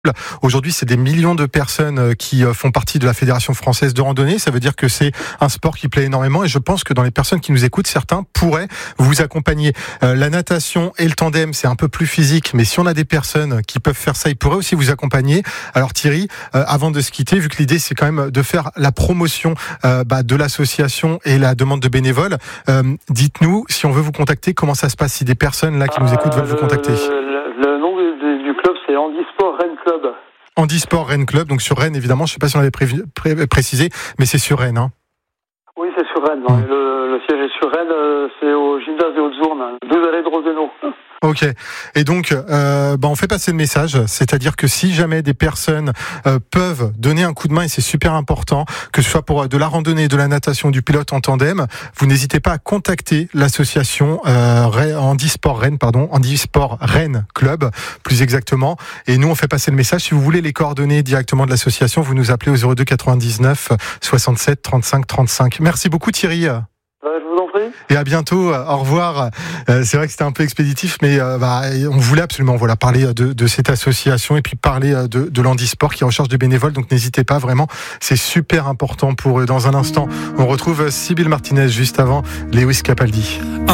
Aujourd'hui, c'est des millions de personnes qui font partie de la Fédération française de randonnée. Ça veut dire que c'est un sport qui plaît énormément et je pense que dans les personnes qui nous écoutent, certains pourraient vous accompagner. La natation et le tandem, c'est un peu plus physique, mais si on a des personnes qui peuvent faire ça, ils pourraient aussi vous accompagner. Alors Thierry, avant de se quitter, vu que l'idée c'est quand même de faire la promotion de l'association et la demande de bénévoles, dites-nous, si on veut vous contacter, comment ça se passe si des personnes là qui nous écoutent veulent vous contacter. Le nom du club, c'est Handisport Rennes Club. Handisport Rennes Club, donc sur Rennes évidemment, je ne sais pas si on l'avait précisé, mais c'est sur Rennes. Hein. Oui, c'est sur Rennes. Le siège est sur Rennes, c'est au gymnase des Hautes-Ournes, 2 allées de Rosenau. Ok. Et donc, on fait passer le message, c'est-à-dire que si jamais des personnes peuvent donner un coup de main, et c'est super important, que ce soit pour de la randonnée, de la natation, du pilote en tandem, vous n'hésitez pas à contacter l'association Handisport Rennes Club, plus exactement. Et nous, on fait passer le message. Si vous voulez les coordonnées directement de l'association, vous nous appelez au 02 99 67 35 35. Merci beaucoup Thierry. Je vous en prie. Et à bientôt, au revoir. C'est vrai que c'était un peu expéditif, mais on voulait absolument parler de cette association et puis parler de l'handisport qui recherche des bénévoles. Donc n'hésitez pas, vraiment, c'est super important pour eux. Dans un instant, on retrouve Sybille Martinez juste avant Lewis Capaldi.